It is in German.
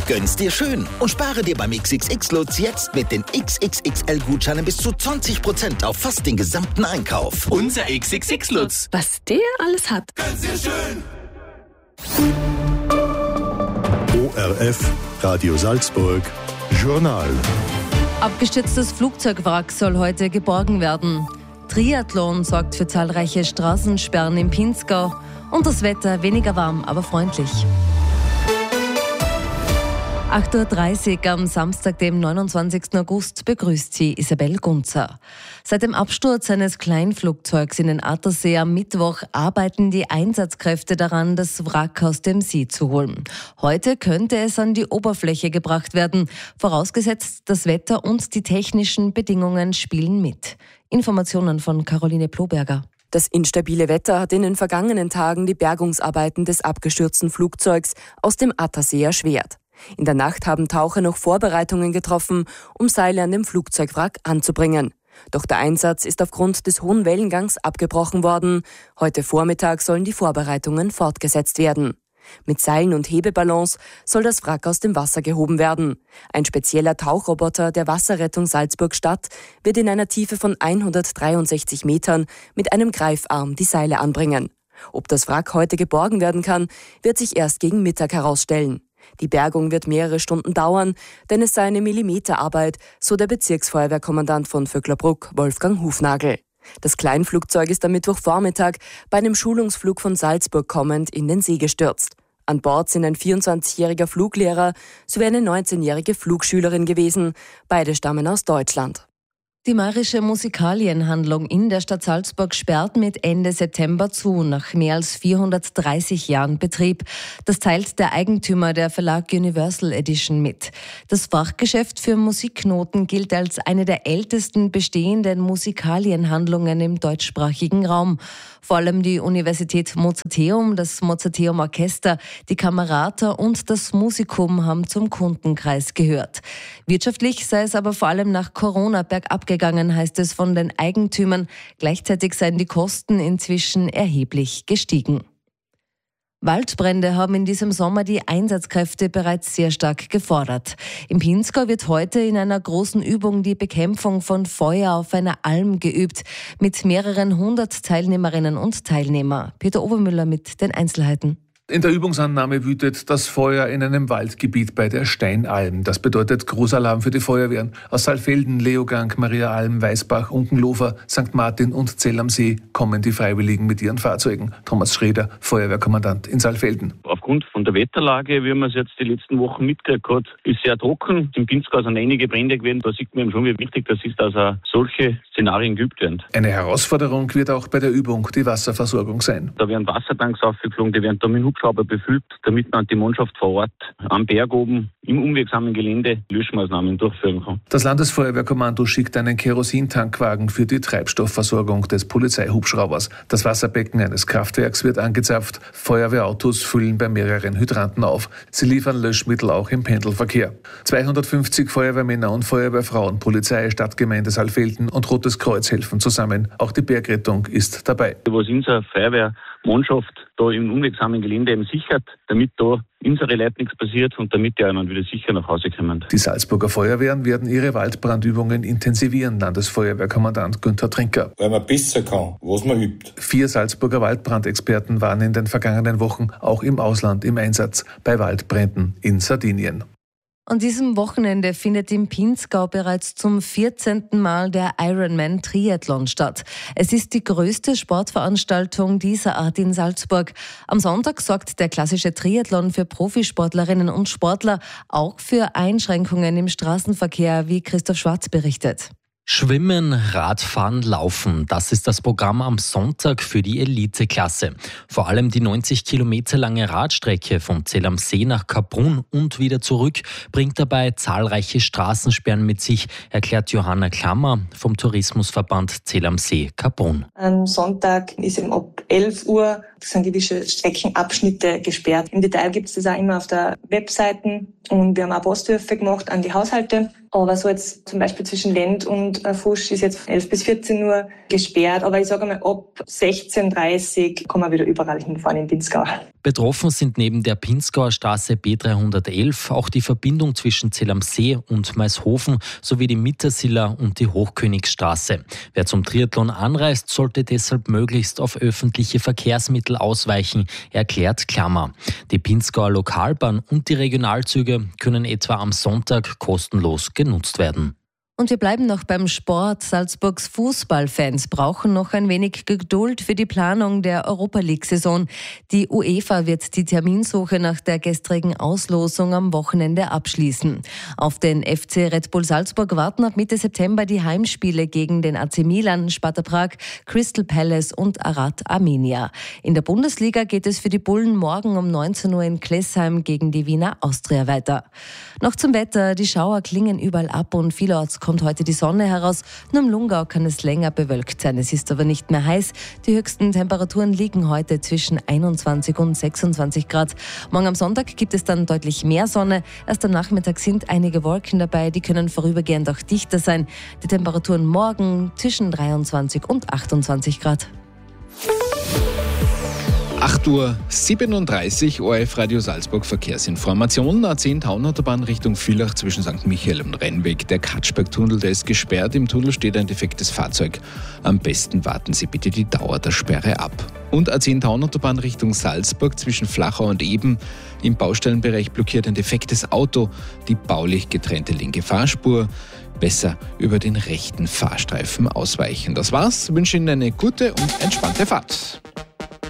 Gönn's dir schön und spare dir beim XXX-Lutz jetzt mit den XXXL-Gutscheinen bis zu 20% auf fast den gesamten Einkauf. Unser XXX-Lutz. Was der alles hat. Gönn's dir schön. ORF, Radio Salzburg, Journal. Abgestürztes Flugzeugwrack soll heute geborgen werden. Triathlon sorgt für zahlreiche Straßensperren im Pinzgau. Und das Wetter weniger warm, aber freundlich. 8.30 Uhr am Samstag, dem 29. August, begrüßt sie Isabel Gunzer. Seit dem Absturz eines Kleinflugzeugs in den Attersee am Mittwoch arbeiten die Einsatzkräfte daran, das Wrack aus dem See zu holen. Heute könnte es an die Oberfläche gebracht werden, vorausgesetzt das Wetter und die technischen Bedingungen spielen mit. Informationen von Caroline Ploberger. Das instabile Wetter hat in den vergangenen Tagen die Bergungsarbeiten des abgestürzten Flugzeugs aus dem Attersee erschwert. In der Nacht haben Taucher noch Vorbereitungen getroffen, um Seile an dem Flugzeugwrack anzubringen. Doch der Einsatz ist aufgrund des hohen Wellengangs abgebrochen worden. Heute Vormittag sollen die Vorbereitungen fortgesetzt werden. Mit Seilen und Hebeballons soll das Wrack aus dem Wasser gehoben werden. Ein spezieller Tauchroboter der Wasserrettung Salzburg-Stadt wird in einer Tiefe von 163 Metern mit einem Greifarm die Seile anbringen. Ob das Wrack heute geborgen werden kann, wird sich erst gegen Mittag herausstellen. Die Bergung wird mehrere Stunden dauern, denn es sei eine Millimeterarbeit, so der Bezirksfeuerwehrkommandant von Vöcklerbruck, Wolfgang Hufnagel. Das Kleinflugzeug ist am Mittwochvormittag bei einem Schulungsflug von Salzburg kommend in den See gestürzt. An Bord sind ein 24-jähriger Fluglehrer sowie eine 19-jährige Flugschülerin gewesen. Beide stammen aus Deutschland. Die Marische Musikalienhandlung in der Stadt Salzburg sperrt mit Ende September zu, nach mehr als 430 Jahren Betrieb. Das teilt der Eigentümer, der Verlag Universal Edition, mit. Das Fachgeschäft für Musiknoten gilt als eine der ältesten bestehenden Musikalienhandlungen im deutschsprachigen Raum. Vor allem die Universität Mozarteum, das Mozarteum Orchester, die Camerata und das Musikum haben zum Kundenkreis gehört. Wirtschaftlich sei es aber vor allem nach Corona bergab gegangen, heißt es von den Eigentümern. Gleichzeitig seien die Kosten inzwischen erheblich gestiegen. Waldbrände haben in diesem Sommer die Einsatzkräfte bereits sehr stark gefordert. Im Pinzgau wird heute in einer großen Übung die Bekämpfung von Feuer auf einer Alm geübt, mit mehreren 100 Teilnehmerinnen und Teilnehmern. Peter Obermüller mit den Einzelheiten. In der Übungsannahme wütet das Feuer in einem Waldgebiet bei der Steinalm. Das bedeutet Großalarm für die Feuerwehren. Aus Saalfelden, Leogang, Mariaalm, Weißbach, Unkenlofer, St. Martin und Zell am See kommen die Freiwilligen mit ihren Fahrzeugen. Thomas Schreder, Feuerwehrkommandant in Saalfelden. Aufgrund von der Wetterlage, wie man es jetzt die letzten Wochen mitgekriegt hat, ist sehr trocken. Im Pinzgau sind einige Brände gewesen. Da sieht man eben schon, wie wichtig das ist, dass auch solche Szenarien geübt werden. Eine Herausforderung wird auch bei der Übung die Wasserversorgung sein. Da werden Wassertanks aufgeflogen, die werden da mit Hubschrauber befüllt, damit man die Mannschaft vor Ort am Berg oben im unwegsamen Gelände Löschmaßnahmen durchführen kann. Das Landesfeuerwehrkommando schickt einen Kerosintankwagen für die Treibstoffversorgung des Polizeihubschraubers. Das Wasserbecken eines Kraftwerks wird angezapft. Feuerwehrautos füllen bei mehreren Hydranten auf. Sie liefern Löschmittel auch im Pendelverkehr. 250 Feuerwehrmänner und Feuerwehrfrauen, Polizei, Stadtgemeinde Saalfelden und Rotes Kreuz helfen zusammen. Auch die Bergrettung ist dabei. Was unsere Feuerwehrmannschaft da im unwegsamen Gelände eben sichert, damit da unsere Leute nichts passiert und damit die anderen wieder sicher nach Hause kommen. Die Salzburger Feuerwehren werden ihre Waldbrandübungen intensivieren, Landesfeuerwehrkommandant Günther Trinker. Weil man besser kann, was man übt. 4 Salzburger Waldbrandexperten waren in den vergangenen Wochen auch im Ausland im Einsatz bei Waldbränden in Sardinien. An diesem Wochenende findet im Pinzgau bereits zum 14. Mal der Ironman Triathlon statt. Es ist die größte Sportveranstaltung dieser Art in Salzburg. Am Sonntag sorgt der klassische Triathlon für Profisportlerinnen und Sportler, auch für Einschränkungen im Straßenverkehr, wie Christoph Schwarz berichtet. Schwimmen, Radfahren, Laufen, das ist das Programm am Sonntag für die Eliteklasse. Vor allem die 90 Kilometer lange Radstrecke von Zell am See nach Kaprun und wieder zurück bringt dabei zahlreiche Straßensperren mit sich, erklärt Johanna Klammer vom Tourismusverband Zell am See Kaprun. Am Sonntag ist eben ab 11 Uhr sind gewisse Streckenabschnitte gesperrt. Im Detail gibt es das auch immer auf der Webseite und wir haben auch Posthöfe gemacht an die Haushalte. Aber so jetzt zum Beispiel zwischen Lend und Fusch ist jetzt 11 bis 14 Uhr gesperrt. Aber ich sage mal, ab 16:30 kann man wieder überall hinfahren in Pinzgau. Betroffen sind neben der Pinzgauer Straße B311 auch die Verbindung zwischen Zell am See und Maishofen sowie die Mittersiller und die Hochkönigsstraße. Wer zum Triathlon anreist, sollte deshalb möglichst auf öffentliche Verkehrsmittel ausweichen, erklärt Klammer. Die Pinzgauer Lokalbahn und die Regionalzüge können etwa am Sonntag kostenlos genutzt werden. Und wir bleiben noch beim Sport. Salzburgs Fußballfans brauchen noch ein wenig Geduld für die Planung der Europa-League-Saison. Die UEFA wird die Terminsuche nach der gestrigen Auslosung am Wochenende abschließen. Auf den FC Red Bull Salzburg warten ab Mitte September die Heimspiele gegen den AC Milan, Sparta Prag, Crystal Palace und Arad Armenia. In der Bundesliga geht es für die Bullen morgen um 19 Uhr in Klessheim gegen die Wiener Austria weiter. Noch zum Wetter. Die Schauer klingen überall ab und vielerorts kommt heute die Sonne heraus. Nur im Lungau kann es länger bewölkt sein. Es ist aber nicht mehr heiß. Die höchsten Temperaturen liegen heute zwischen 21 und 26 Grad. Morgen am Sonntag gibt es dann deutlich mehr Sonne. Erst am Nachmittag sind einige Wolken dabei. Die können vorübergehend auch dichter sein. Die Temperaturen morgen zwischen 23 und 28 Grad. 8:37 Uhr, ORF Radio Salzburg Verkehrsinformation. A10 Taunautobahn Richtung Villach zwischen St. Michael und Rennweg. Der Katschbergtunnel, der ist gesperrt. Im Tunnel steht ein defektes Fahrzeug. Am besten warten Sie bitte die Dauer der Sperre ab. Und A10 Taunautobahn Richtung Salzburg zwischen Flachau und Eben. Im Baustellenbereich blockiert ein defektes Auto. Die baulich getrennte linke Fahrspur. Besser über den rechten Fahrstreifen ausweichen. Das war's. Ich wünsche Ihnen eine gute und entspannte Fahrt.